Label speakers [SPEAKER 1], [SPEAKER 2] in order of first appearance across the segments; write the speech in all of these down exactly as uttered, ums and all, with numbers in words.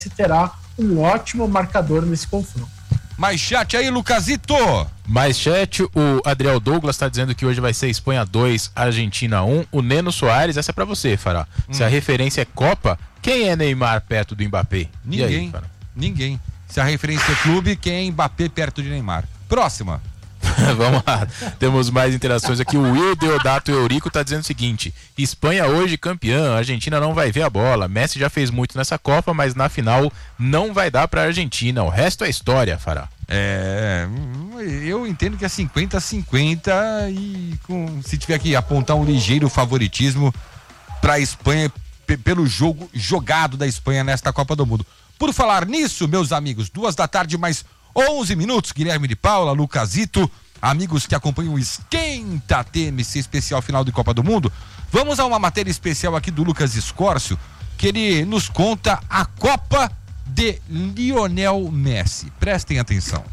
[SPEAKER 1] terá um ótimo marcador nesse confronto.
[SPEAKER 2] Mais chat aí, Lucasito.
[SPEAKER 3] Mais chat, o Adriel Douglas tá dizendo que hoje vai ser Espanha dois, Argentina um. O Neno Soares, essa é pra você, Fará. Hum. Se a referência é Copa, quem é Neymar perto do Mbappé?
[SPEAKER 2] Ninguém, aí, ninguém. Se a referência é clube, quem é Mbappé perto de Neymar? Próxima.
[SPEAKER 3] Vamos lá, temos mais interações aqui. O Will Deodato Eurico tá dizendo o seguinte: Espanha hoje campeã, a Argentina não vai ver a bola. Messi já fez muito nessa Copa, mas na final não vai dar pra Argentina. O resto é história, Fará.
[SPEAKER 2] É, eu entendo que é cinquenta a cinquenta e com, se tiver que apontar um ligeiro favoritismo pra Espanha p- pelo jogo jogado da Espanha nesta Copa do Mundo. Por falar nisso, meus amigos, duas da tarde mais onze minutos, Guilherme de Paula, Lucasito, amigos que acompanham o Esquenta T M C especial final de Copa do Mundo, vamos a uma matéria especial aqui do Lucas Escórcio, que ele nos conta a Copa de Lionel Messi. Prestem atenção.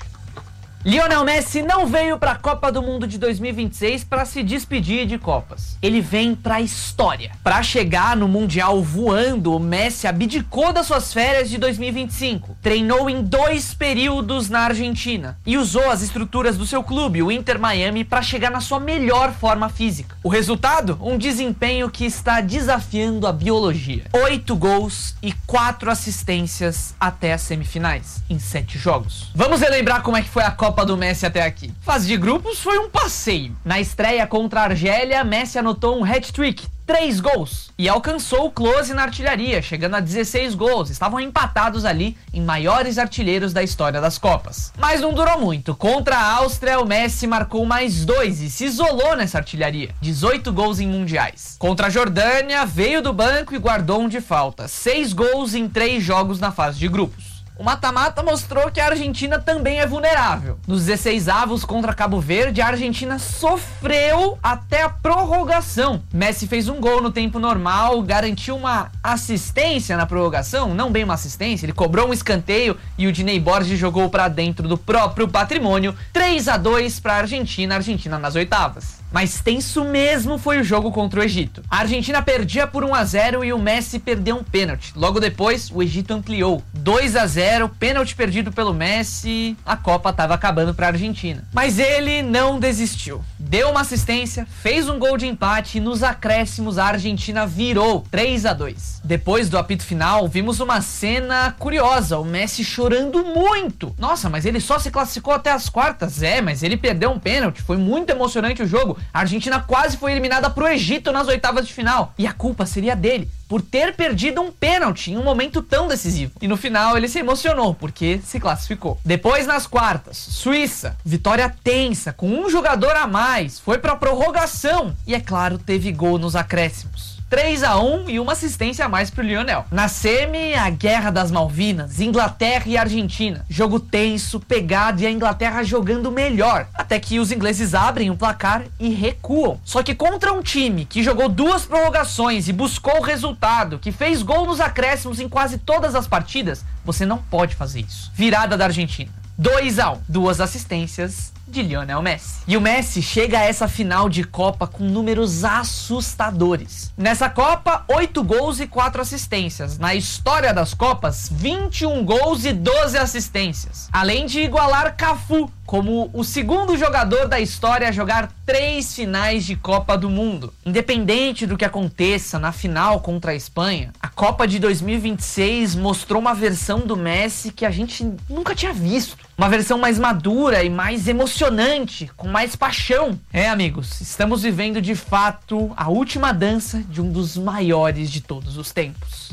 [SPEAKER 4] Lionel Messi não veio para a Copa do Mundo de dois mil e vinte e seis para se despedir de Copas. Ele vem para a história. Para chegar no Mundial voando, o Messi abdicou das suas férias de dois mil e vinte e cinco. Treinou em dois períodos na Argentina e usou as estruturas do seu clube, o Inter Miami, para chegar na sua melhor forma física. O resultado? Um desempenho que está desafiando a biologia. Oito gols e quatro assistências até as semifinais, em sete jogos. Vamos relembrar como é que foi a Copa Copa do Messi até aqui. Fase de grupos foi um passeio. Na estreia contra a Argélia, Messi anotou um hat-trick, três gols, e alcançou o close na artilharia, chegando a dezesseis gols. Estavam empatados ali em maiores artilheiros da história das Copas. Mas não durou muito. Contra a Áustria, o Messi marcou mais dois e se isolou nessa artilharia. dezoito gols em mundiais. Contra a Jordânia, veio do banco e guardou um de falta. seis gols em três jogos na fase de grupos. O mata-mata mostrou que a Argentina também é vulnerável. Nos dezesseis avos contra Cabo Verde, a Argentina sofreu até a prorrogação. Messi fez um gol no tempo normal, garantiu uma assistência na prorrogação, não bem uma assistência, ele cobrou um escanteio e o Diney Borges jogou para dentro do próprio patrimônio. três a dois para a Argentina, a Argentina nas oitavas. Mas tenso mesmo foi o jogo contra o Egito. A Argentina perdia por um a zero e o Messi perdeu um pênalti. Logo depois, o Egito ampliou. dois a zero, pênalti perdido pelo Messi, a Copa estava acabando para a Argentina. Mas ele não desistiu. Deu uma assistência, fez um gol de empate e nos acréscimos a Argentina virou três a dois. Depois do apito final, vimos uma cena curiosa, o Messi chorando muito. Nossa, mas ele só se classificou até as quartas. É, mas ele perdeu um pênalti, foi muito emocionante o jogo. A Argentina quase foi eliminada pro Egito nas oitavas de final. E a culpa seria dele, por ter perdido um pênalti em um momento tão decisivo. E no final ele se emocionou, porque se classificou. Depois nas quartas, Suíça, vitória tensa, com um jogador a mais, foi pra prorrogação. E é claro, teve gol nos acréscimos. três a um e uma assistência a mais pro Lionel. Na semi, a Guerra das Malvinas, Inglaterra e Argentina. Jogo tenso, pegado e a Inglaterra jogando melhor. Até que os ingleses abrem o placar e recuam. Só que contra um time que jogou duas prorrogações e buscou o resultado, que fez gol nos acréscimos em quase todas as partidas, você não pode fazer isso. Virada da Argentina. dois a um, duas assistências de Lionel Messi. E o Messi chega a essa final de Copa com números assustadores. Nessa Copa, oito gols e quatro assistências. Na história das Copas, vinte e um gols e doze assistências. Além de igualar Cafu como o segundo jogador da história a jogar três finais de Copa do Mundo. Independente do que aconteça na final contra a Espanha, a Copa de dois mil e vinte e seis mostrou uma versão do Messi que a gente nunca tinha visto. Uma versão mais madura e mais emocionante, com mais paixão. É, amigos, estamos vivendo de fato a última dança de um dos maiores de todos os tempos.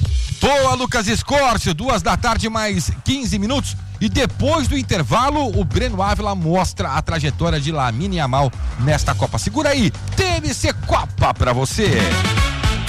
[SPEAKER 2] Boa, Lucas Escórcio, duas da tarde mais quinze minutos. E depois do intervalo, o Breno Ávila mostra a trajetória de Lamine Yamal nesta Copa. Segura aí, T M C Copa pra você.